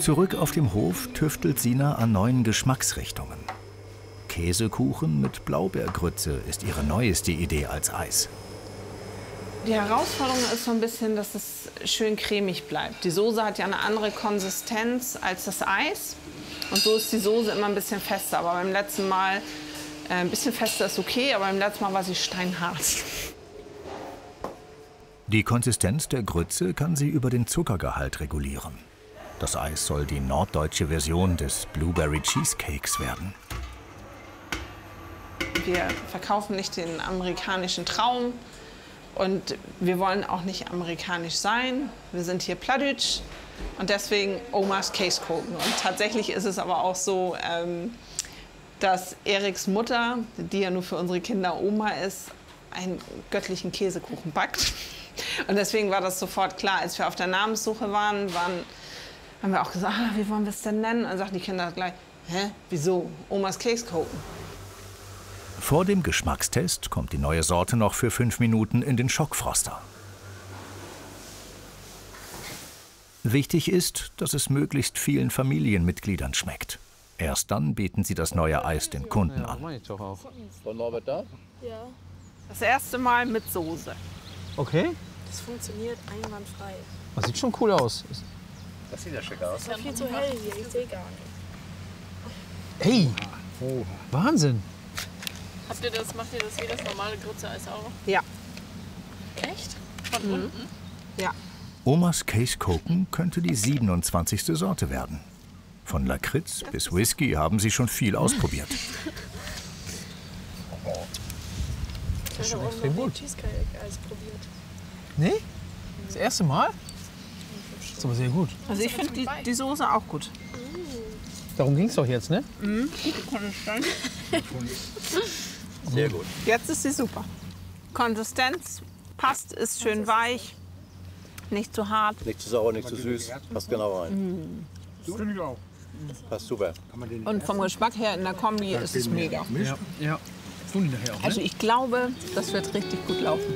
Zurück auf dem Hof tüftelt Sina an neuen Geschmacksrichtungen. Käsekuchen mit Blaubeergrütze ist ihre neueste Idee als Eis. Die Herausforderung ist so ein bisschen, dass es schön cremig bleibt. Die Soße hat ja eine andere Konsistenz als das Eis. Und so ist die Soße immer ein bisschen fester. Aber beim letzten Mal, ein bisschen fester ist okay, aber beim letzten Mal war sie steinhart. Die Konsistenz der Grütze kann sie über den Zuckergehalt regulieren. Das Eis soll die norddeutsche Version des Blueberry Cheesecakes werden. Wir verkaufen nicht den amerikanischen Traum und wir wollen auch nicht amerikanisch sein. Wir sind hier plattdeutsch und deswegen Omas Käsekuchen. Und tatsächlich ist es aber auch so, dass Eriks Mutter, die ja nur für unsere Kinder Oma ist, einen göttlichen Käsekuchen backt. Und deswegen war das sofort klar, als wir auf der Namenssuche waren, haben wir auch gesagt, wie wollen wir es denn nennen? Und dann sagten die Kinder gleich, hä, wieso? Omas Käsekuchen. Vor dem Geschmackstest kommt die neue Sorte noch für 5 Minuten in den Schockfroster. Wichtig ist, dass es möglichst vielen Familienmitgliedern schmeckt. Erst dann bieten sie das neue Eis den Kunden an. Von Norbert da? Ja. Das erste Mal mit Soße. Okay. Das funktioniert einwandfrei. Das sieht schon cool aus. Das sieht ja schick aus. Das ist ja viel zu hell hier, ich sehe gar nicht. Hey, Wahnsinn. Macht ihr das wie das normale Grütze-Eis auch? Ja. Echt? Von unten? Ja. Omas Käsekuchen könnte die 27. Sorte werden. Von Lakritz bis Whisky haben sie schon viel ausprobiert. Ich habe auch noch nie Cheesecake-Eis probiert. Nee? Das erste Mal? Das ist aber sehr gut. Also ich finde die Soße auch gut. Darum ging es doch jetzt, ne? Sehr gut. Jetzt ist sie super. Konsistenz passt, ist schön weich, nicht zu hart. Nicht zu sauer, nicht zu süß. Passt genau rein. Finde ich auch. Passt super. Und vom Geschmack her in der Kombi ist es mega. Ja. Tun die nachher auch, ne? Also ich glaube, das wird richtig gut laufen.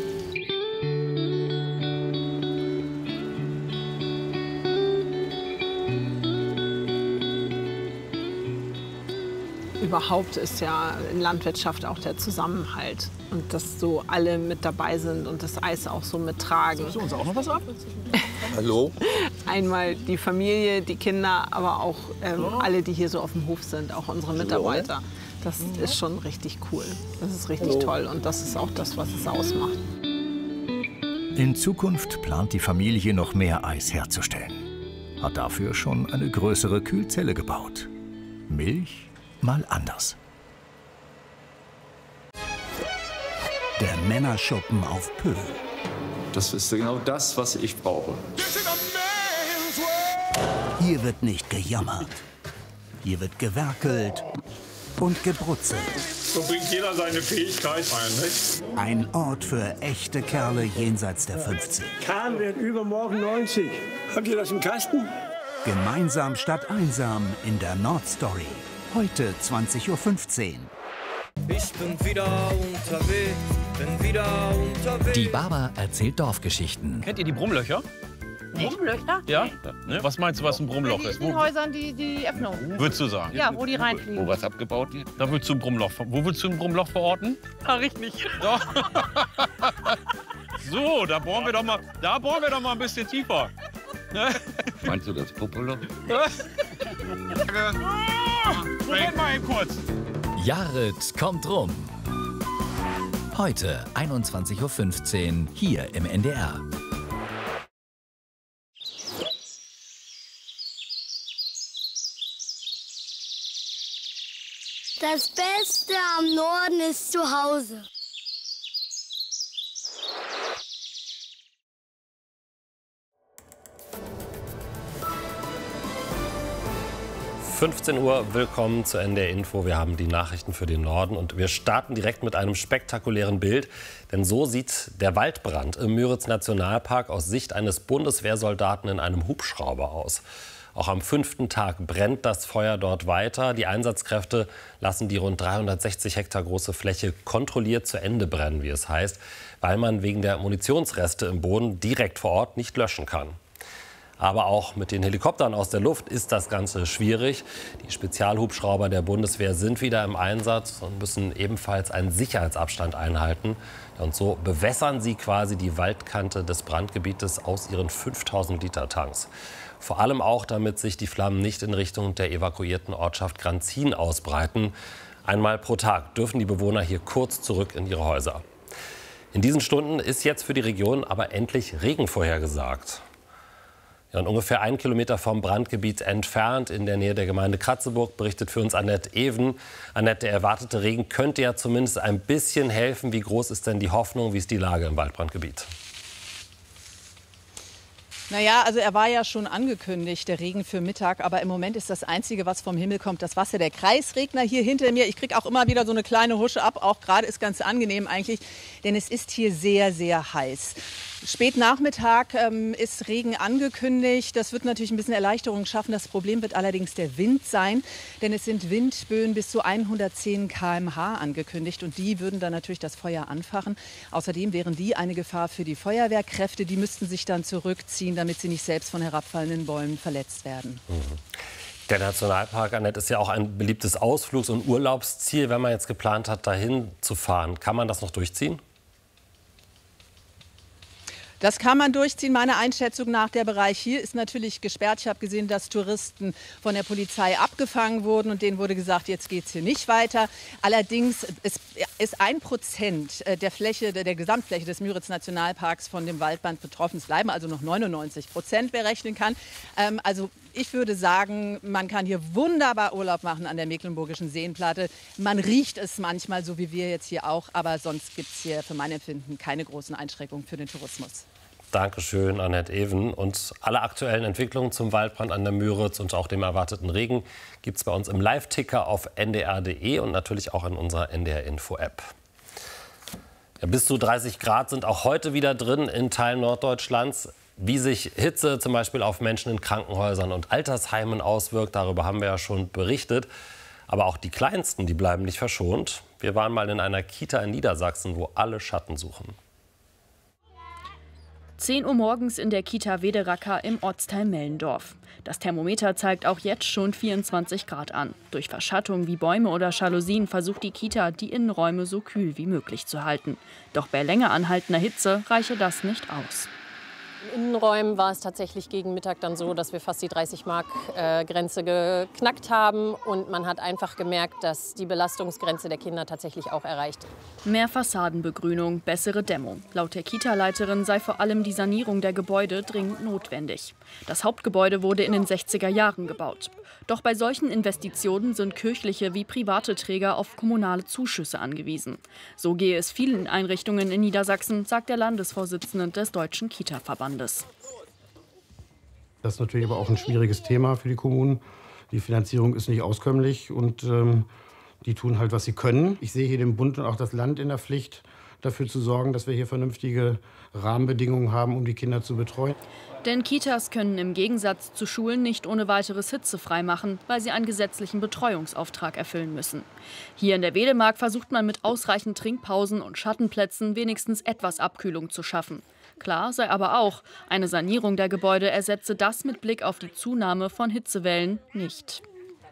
Überhaupt ist ja in Landwirtschaft auch der Zusammenhalt und dass so alle mit dabei sind und das Eis auch so mittragen. Nimmst du uns auch noch was ab? Hallo? Einmal die Familie, die Kinder, aber auch alle, die hier so auf dem Hof sind, auch unsere Mitarbeiter. Das ist schon richtig cool. Das ist richtig toll und das ist auch das, was es ausmacht. In Zukunft plant die Familie noch mehr Eis herzustellen. Hat dafür schon eine größere Kühlzelle gebaut. Milch mal anders. Der Männerschuppen auf Pöhl. Das ist genau das, was ich brauche. Hier wird nicht gejammert. Hier wird gewerkelt und gebrutzelt. So bringt jeder seine Fähigkeit ein, nicht? Ein Ort für echte Kerle jenseits der 50. Kahn wird übermorgen 90. Habt ihr das im Kasten? Gemeinsam statt einsam in der Nordstory. Heute 20:15 Uhr. Ich bin wieder unterwegs, Die Baba erzählt Dorfgeschichten. Kennt ihr die Brummlöcher? Brummlöcher? Ja? Ne? Was meinst du, was ein Brummloch ist? In den Häusern die Öffnung. Würdest du sagen? Ja, wo die reinfliegen. Wo was abgebaut wird? Da würdest du ein Brummloch. Wo willst du ein Brummloch verorten? Ah, richtig. Doch. So, da bohren wir doch mal ein bisschen tiefer. Ne? Meinst du das Popolo? Moment mal eben kurz. Jared kommt rum. Heute 21:15 Uhr hier im NDR. Das Beste am Norden ist zu Hause. Uhr, willkommen zu NDR Info. Wir haben die Nachrichten für den Norden und wir starten direkt mit einem spektakulären Bild. Denn so sieht der Waldbrand im Müritz-Nationalpark aus Sicht eines Bundeswehrsoldaten in einem Hubschrauber aus. Auch am 5. Tag brennt das Feuer dort weiter. Die Einsatzkräfte lassen die rund 360 Hektar große Fläche kontrolliert zu Ende brennen, wie es heißt, weil man wegen der Munitionsreste im Boden direkt vor Ort nicht löschen kann. Aber auch mit den Helikoptern aus der Luft ist das Ganze schwierig. Die Spezialhubschrauber der Bundeswehr sind wieder im Einsatz und müssen ebenfalls einen Sicherheitsabstand einhalten. Und so bewässern sie quasi die Waldkante des Brandgebietes aus ihren 5000 Liter Tanks. Vor allem auch, damit sich die Flammen nicht in Richtung der evakuierten Ortschaft Granzin ausbreiten. Einmal pro Tag dürfen die Bewohner hier kurz zurück in ihre Häuser. In diesen Stunden ist jetzt für die Region aber endlich Regen vorhergesagt. Ja, und ungefähr 1 Kilometer vom Brandgebiet entfernt, in der Nähe der Gemeinde Kratzeburg, berichtet für uns Annette Even. Annette, der erwartete Regen könnte ja zumindest ein bisschen helfen. Wie groß ist denn die Hoffnung? Wie ist die Lage im Waldbrandgebiet? Naja, also er war ja schon angekündigt, der Regen für Mittag. Aber im Moment ist das Einzige, was vom Himmel kommt, das Wasser. Der Kreisregner hier hinter mir. Ich kriege auch immer wieder so eine kleine Husche ab. Auch gerade ist ganz angenehm eigentlich, denn es ist hier sehr, sehr heiß. Spätnachmittag ist Regen angekündigt. Das wird natürlich ein bisschen Erleichterung schaffen. Das Problem wird allerdings der Wind sein, denn es sind Windböen bis zu 110 km/h angekündigt und die würden dann natürlich das Feuer anfachen. Außerdem wären die eine Gefahr für die Feuerwehrkräfte. Die müssten sich dann zurückziehen, damit sie nicht selbst von herabfallenden Bäumen verletzt werden. Der Nationalpark, Annette, ist ja auch ein beliebtes Ausflugs- und Urlaubsziel. Wenn man jetzt geplant hat, dahin zu fahren, kann man das noch durchziehen? Das kann man durchziehen. Meiner Einschätzung nach, der Bereich hier ist natürlich gesperrt. Ich habe gesehen, dass Touristen von der Polizei abgefangen wurden und denen wurde gesagt, jetzt geht es hier nicht weiter. Allerdings ist 1% der Fläche, der Gesamtfläche des Müritz-Nationalparks von dem Waldbrand betroffen. Es bleiben also noch 99%, wer rechnen kann. Also ich würde sagen, man kann hier wunderbar Urlaub machen an der Mecklenburgischen Seenplatte. Man riecht es manchmal, so wie wir jetzt hier auch, aber sonst gibt es hier für mein Empfinden keine großen Einschränkungen für den Tourismus. Dankeschön, Annette Even. Und alle aktuellen Entwicklungen zum Waldbrand an der Müritz und auch dem erwarteten Regen gibt es bei uns im Live-Ticker auf ndr.de und natürlich auch in unserer NDR-Info-App. Ja, bis zu 30 Grad sind auch heute wieder drin in Teilen Norddeutschlands. Wie sich Hitze zum Beispiel auf Menschen in Krankenhäusern und Altersheimen auswirkt, darüber haben wir ja schon berichtet. Aber auch die Kleinsten, die bleiben nicht verschont. Wir waren mal in einer Kita in Niedersachsen, wo alle Schatten suchen. 10 Uhr morgens in der Kita Wederacker im Ortsteil Mellendorf. Das Thermometer zeigt auch jetzt schon 24 Grad an. Durch Verschattung wie Bäume oder Jalousien versucht die Kita, die Innenräume so kühl wie möglich zu halten. Doch bei länger anhaltender Hitze reiche das nicht aus. In Innenräumen war es tatsächlich gegen Mittag dann so, dass wir fast die 30-Mark-Grenze geknackt haben. Und man hat einfach gemerkt, dass die Belastungsgrenze der Kinder tatsächlich auch erreicht. Mehr Fassadenbegrünung, bessere Dämmung. Laut der Kita-Leiterin sei vor allem die Sanierung der Gebäude dringend notwendig. Das Hauptgebäude wurde in den 60er Jahren gebaut. Doch bei solchen Investitionen sind kirchliche wie private Träger auf kommunale Zuschüsse angewiesen. So gehe es vielen Einrichtungen in Niedersachsen, sagt der Landesvorsitzende des Deutschen Kita-Verbandes. Das ist natürlich aber auch ein schwieriges Thema für die Kommunen. Die Finanzierung ist nicht auskömmlich und die tun halt, was sie können. Ich sehe hier den Bund und auch das Land in der Pflicht, dafür zu sorgen, dass wir hier vernünftige Rahmenbedingungen haben, um die Kinder zu betreuen. Denn Kitas können im Gegensatz zu Schulen nicht ohne weiteres hitzefrei machen, weil sie einen gesetzlichen Betreuungsauftrag erfüllen müssen. Hier in der Wedemark versucht man mit ausreichend Trinkpausen und Schattenplätzen wenigstens etwas Abkühlung zu schaffen. Klar sei aber auch, eine Sanierung der Gebäude ersetze das mit Blick auf die Zunahme von Hitzewellen nicht.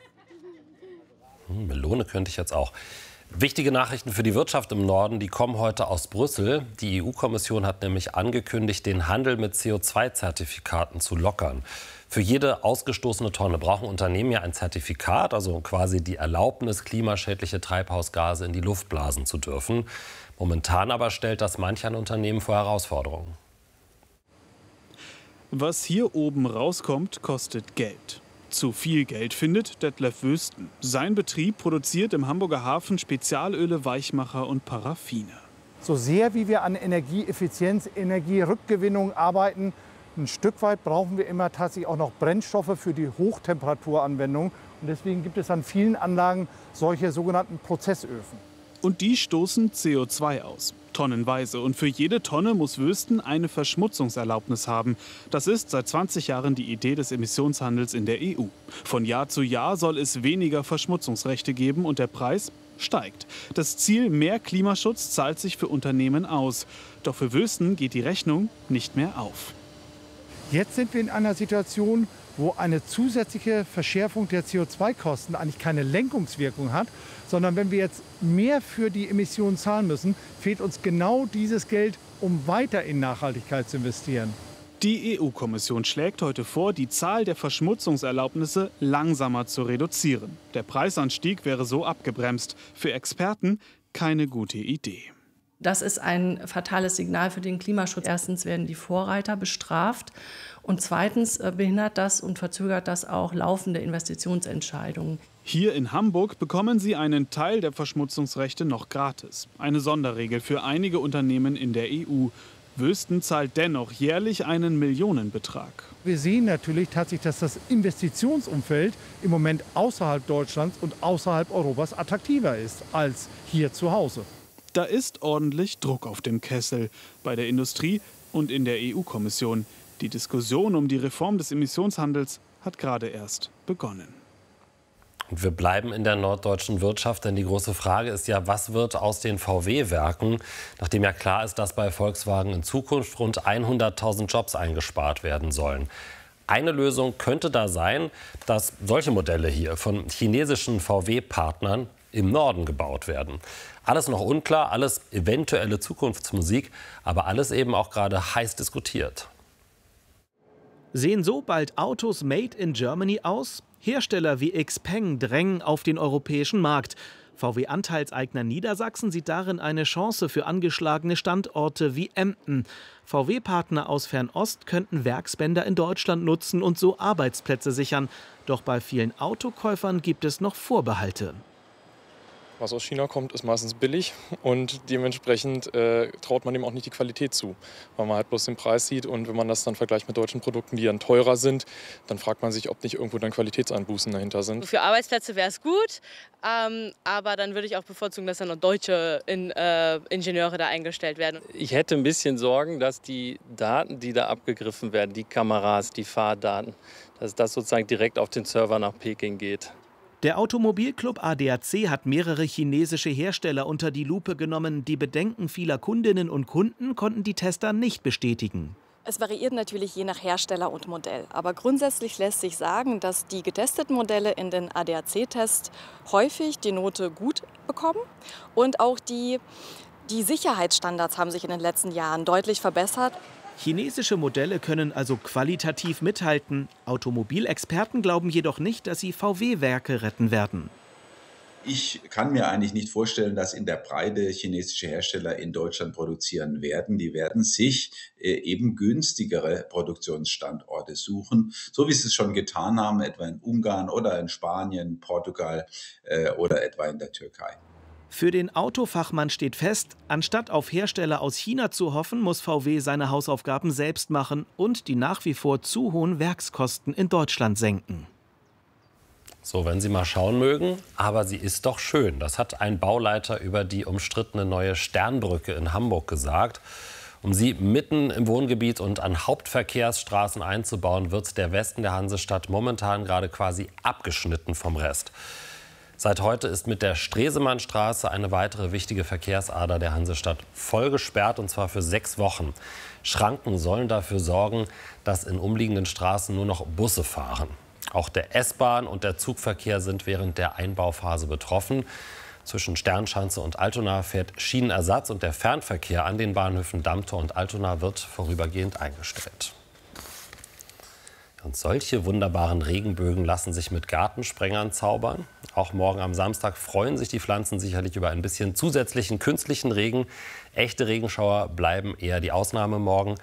Melone könnte ich jetzt auch. Wichtige Nachrichten für die Wirtschaft im Norden, die kommen heute aus Brüssel. Die EU-Kommission hat nämlich angekündigt, den Handel mit CO2-Zertifikaten zu lockern. Für jede ausgestoßene Tonne brauchen Unternehmen ja ein Zertifikat, also quasi die Erlaubnis, klimaschädliche Treibhausgase in die Luft blasen zu dürfen. Momentan aber stellt das manch ein Unternehmen vor Herausforderungen. Was hier oben rauskommt, kostet Geld. Zu viel Geld findet Detlef Wüsten. Sein Betrieb produziert im Hamburger Hafen Spezialöle, Weichmacher und Paraffine. So sehr wie wir an Energieeffizienz, Energierückgewinnung arbeiten, ein Stück weit brauchen wir immer tatsächlich auch noch Brennstoffe für die Hochtemperaturanwendung. Und deswegen gibt es an vielen Anlagen solche sogenannten Prozessöfen. Und die stoßen CO2 aus, tonnenweise. Und für jede Tonne muss Wüsten eine Verschmutzungserlaubnis haben. Das ist seit 20 Jahren die Idee des Emissionshandels in der EU. Von Jahr zu Jahr soll es weniger Verschmutzungsrechte geben und der Preis steigt. Das Ziel mehr Klimaschutz zahlt sich für Unternehmen aus. Doch für Wüsten geht die Rechnung nicht mehr auf. Jetzt sind wir in einer Situation, wo eine zusätzliche Verschärfung der CO2-Kosten eigentlich keine Lenkungswirkung hat, sondern wenn wir jetzt mehr für die Emissionen zahlen müssen, fehlt uns genau dieses Geld, um weiter in Nachhaltigkeit zu investieren. Die EU-Kommission schlägt heute vor, die Zahl der Verschmutzungserlaubnisse langsamer zu reduzieren. Der Preisanstieg wäre so abgebremst. Für Experten keine gute Idee. Das ist ein fatales Signal für den Klimaschutz. Erstens werden die Vorreiter bestraft und zweitens behindert das und verzögert das auch laufende Investitionsentscheidungen. Hier in Hamburg bekommen Sie einen Teil der Verschmutzungsrechte noch gratis. Eine Sonderregel für einige Unternehmen in der EU. Wüsten zahlt dennoch jährlich einen Millionenbetrag. Wir sehen natürlich tatsächlich, dass das Investitionsumfeld im Moment außerhalb Deutschlands und außerhalb Europas attraktiver ist als hier zu Hause. Da ist ordentlich Druck auf dem Kessel bei der Industrie und in der EU-Kommission. Die Diskussion um die Reform des Emissionshandels hat gerade erst begonnen. Und wir bleiben in der norddeutschen Wirtschaft, denn die große Frage ist ja, was wird aus den VW-Werken, nachdem ja klar ist, dass bei Volkswagen in Zukunft rund 100.000 Jobs eingespart werden sollen. Eine Lösung könnte da sein, dass solche Modelle hier von chinesischen VW-Partnern im Norden gebaut werden. Alles noch unklar, alles eventuelle Zukunftsmusik, aber alles eben auch gerade heiß diskutiert. Sehen so bald Autos made in Germany aus? Hersteller wie XPeng drängen auf den europäischen Markt. VW-Anteilseigner Niedersachsen sieht darin eine Chance für angeschlagene Standorte wie Emden. VW-Partner aus Fernost könnten Werksbänder in Deutschland nutzen und so Arbeitsplätze sichern. Doch bei vielen Autokäufern gibt es noch Vorbehalte. Was aus China kommt, ist meistens billig und dementsprechend traut man dem auch nicht die Qualität zu, weil man halt bloß den Preis sieht und wenn man das dann vergleicht mit deutschen Produkten, die dann teurer sind, dann fragt man sich, ob nicht irgendwo dann Qualitätseinbußen dahinter sind. Für Arbeitsplätze wäre es gut, aber dann würde ich auch bevorzugen, dass dann noch deutsche Ingenieure da eingestellt werden. Ich hätte ein bisschen Sorgen, dass die Daten, die da abgegriffen werden, die Kameras, die Fahrdaten, dass das sozusagen direkt auf den Server nach Peking geht. Der Automobilclub ADAC hat mehrere chinesische Hersteller unter die Lupe genommen. Die Bedenken vieler Kundinnen und Kunden konnten die Tester nicht bestätigen. Es variiert natürlich je nach Hersteller und Modell. Aber grundsätzlich lässt sich sagen, dass die getesteten Modelle in den ADAC-Tests häufig die Note gut bekommen. Und auch die Sicherheitsstandards haben sich in den letzten Jahren deutlich verbessert. Chinesische Modelle können also qualitativ mithalten. Automobilexperten glauben jedoch nicht, dass sie VW-Werke retten werden. Ich kann mir eigentlich nicht vorstellen, dass in der Breite chinesische Hersteller in Deutschland produzieren werden. Die werden sich eben günstigere Produktionsstandorte suchen, so wie sie es schon getan haben, etwa in Ungarn oder in Spanien, Portugal oder etwa in der Türkei. Für den Autofachmann steht fest, anstatt auf Hersteller aus China zu hoffen, muss VW seine Hausaufgaben selbst machen und die nach wie vor zu hohen Werkskosten in Deutschland senken. So, wenn Sie mal schauen mögen, aber sie ist doch schön. Das hat ein Bauleiter über die umstrittene neue Sternbrücke in Hamburg gesagt. Um sie mitten im Wohngebiet und an Hauptverkehrsstraßen einzubauen, wird der Westen der Hansestadt momentan gerade quasi abgeschnitten vom Rest. Seit heute ist mit der Stresemannstraße eine weitere wichtige Verkehrsader der Hansestadt voll gesperrt, und zwar für 6 Wochen. Schranken sollen dafür sorgen, dass in umliegenden Straßen nur noch Busse fahren. Auch der S-Bahn- und der Zugverkehr sind während der Einbauphase betroffen. Zwischen Sternschanze und Altona fährt Schienenersatz und der Fernverkehr an den Bahnhöfen Dammtor und Altona wird vorübergehend eingestellt. Und solche wunderbaren Regenbögen lassen sich mit Gartensprengern zaubern. Auch morgen am Samstag freuen sich die Pflanzen sicherlich über ein bisschen zusätzlichen künstlichen Regen. Echte Regenschauer bleiben eher die Ausnahme morgen.